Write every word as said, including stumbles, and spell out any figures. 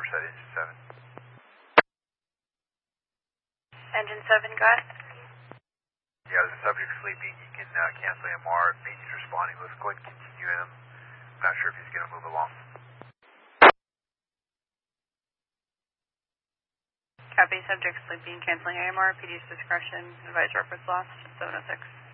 set engine seven. Engine seven, go ahead. Yeah, there's a subject sleeping. You can uh, cancel A M R. He's responding. Let's go ahead and continue him. I'm not sure if he's going to move along. Copy, subject sleeping, canceling A M R, P D's discretion, advise reference lost, seven oh six.